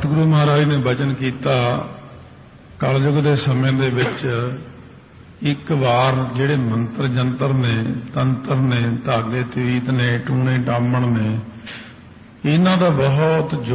सतगुरु महाराज ने बचन किया कलयुग के समय दे विच एक बार जिहड़े मंत्र जंतर ने तंत्र ने धागे तवीत ने टूणे टामण ने इन्हां दा बहुत